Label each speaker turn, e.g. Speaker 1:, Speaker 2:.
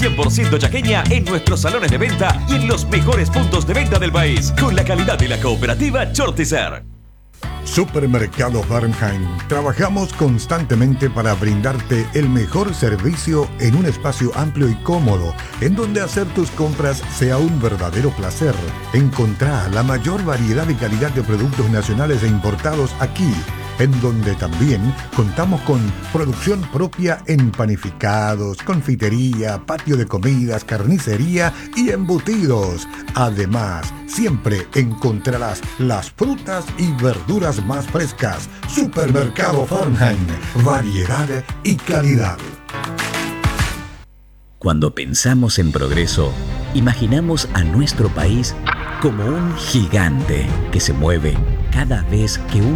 Speaker 1: 100% chaqueña en nuestros salones de venta y en los mejores puntos de venta del país, con la calidad de la cooperativa Chortizer.
Speaker 2: Supermercado Fahrenheit. Trabajamos constantemente para brindarte el mejor servicio en un espacio amplio y cómodo, en donde hacer tus compras sea un verdadero placer. Encontrá la mayor variedad y calidad de productos nacionales e importados aquí, en donde también contamos con producción propia en panificados, confitería, patio de comidas, carnicería y embutidos. Además, siempre encontrarás las frutas y verduras más frescas. Supermercado Fahrenheit. Variedad y calidad.
Speaker 3: Cuando pensamos en progreso, imaginamos a nuestro país como un gigante que se mueve cada vez que